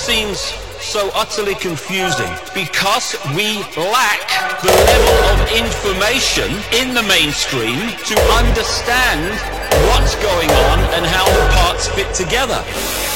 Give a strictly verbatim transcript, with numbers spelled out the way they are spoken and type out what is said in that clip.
seems so utterly confusing because we lack the level of information in the mainstream to understand what's going on and how the parts fit together.